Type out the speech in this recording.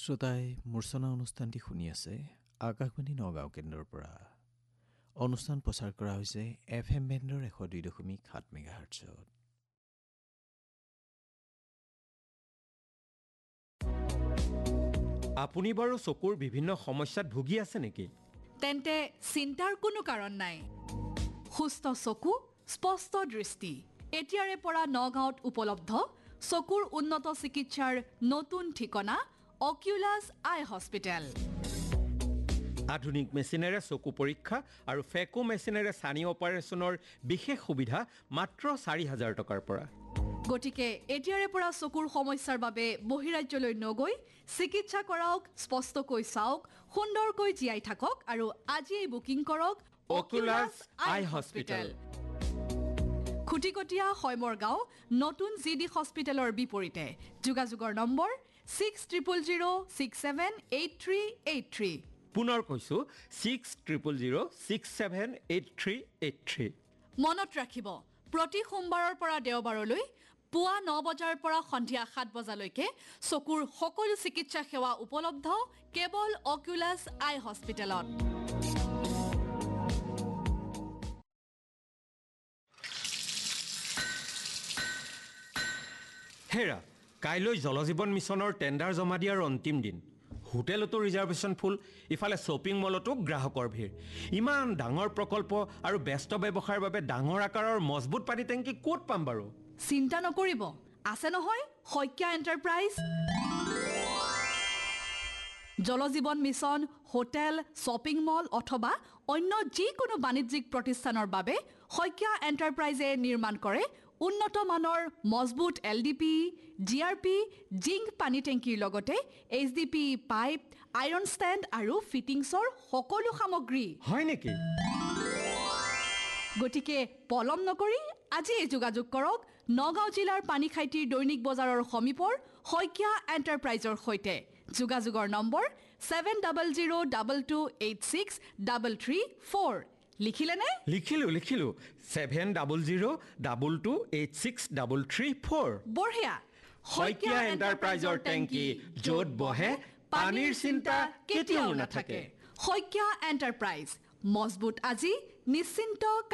শ্ৰোতাই মূৰ্ছনা অনুষ্ঠানটি শুনি আছে আকাশবাণী নগাঁও কেন্দ্ৰৰ পৰা। অনুষ্ঠান প্ৰচাৰ কৰা হৈছে FM বেণ্ডৰ 102.7 মেগাহাৰ্টছত। আপুনি বাৰু চকুৰ বিভিন্ন সমস্যাত ভুগি আছে নেকি? তেন্তে চিন্তাৰ কোনো কাৰণ নাই। সুস্থ চকু, স্পষ্ট দৃষ্টি। এতিয়াৰে পৰা নগাঁৱত উপলব্ধ চকুৰ উন্নত চিকিৎসাৰ নতুন ঠিকনা অকিউলাছ আই হস্পিটেল। আধুনিক মেচিনেৰে চকু পৰীক্ষা আৰু ফেকো মেচিনেৰে ছানি অপাৰেশ্যনৰ বিশেষ সুবিধা মাত্ৰ 4,000 টকাৰ পৰা। গতিকে এতিয়াৰে পৰা চকুৰ সমস্যাৰ বাবে বহিৰাজ্যলৈ নগৈ চিকিৎসা কৰাওক, স্পষ্টকৈ চাওক, সুন্দৰকৈ জীয়াই থাকক আৰু আজিয়েই বুকিং কৰক অকিউলাছ আই হস্পিটেল। খুটিকটীয়া হৈমৰ নতুন GD হস্পিটেলৰ বিপৰীতে। যোগাযোগৰ নম্বৰ 6000678383। পুনৰ কৈছো 6000678383। মনত ৰাখিব, প্ৰতি সোমবাৰৰ পৰা দেওবাৰলৈ পুৱা 9 বজাৰ পৰা সন্ধিয়া 7 বজালৈকে চকুৰ সকলো চিকিৎসা সেৱা উপলব্ধ কেৱল অকিউলাছ আই হস্পিটেলত। হেৰা, কাইলৈ জলজীৱন মিছনৰ টেণ্ডাৰ জমা দিয়াৰ অন্তিম দিন। হোটেলতো ৰিজাৰ্ভেশ্যন ফুল, ইফালে শ্বপিং মলতো গ্ৰাহকৰ ভিৰ। ইমান ডাঙৰ প্ৰকল্প আৰু ব্যস্ত ব্যৱসায়ৰ বাবে ডাঙৰ আকাৰৰ মজবুত পানী টেংকি ক'ত পাম বাৰু? চিন্তা নকৰিব, আছে নহয় Saikia enterprise. Jal Jeevan mission, hotel, shopping mall অথবা অন্য যিকোনো বাণিজ্যিক প্ৰতিষ্ঠানৰ বাবে শইকীয়া এণ্টাৰপ্ৰাইজে নিৰ্মাণ কৰে উন্নত মানৰ মজবুত LDP, GRP, জিংক পানী টেংকিৰ লগতে HDP পাইপ, আইৰণ ষ্টেণ্ড আৰু ফিটিংছৰ সকলো সামগ্ৰী। হয় নেকি? গতিকে পলম নকৰি আজিয়েই যোগাযোগ কৰক নগাঁও জিলাৰ পানীখাইটিৰ দৈনিক বজাৰৰ সমীপৰ শইকীয়া এণ্টাৰপ্ৰাইজৰ সৈতে। যোগাযোগৰ নম্বৰ 7002286334। লিখিলেনে? লিখিলো 7002286334। বঢ়িয়া। শইকীয়া এণ্টাৰপ্ৰাইজৰ টেংকি, য'ত বহে পানীৰ চিন্তা কেতিয়াও নাথাকে। শইকীয়া এণ্টাৰপ্ৰাইজ, মজবুত আজি, নিশ্চিন্ত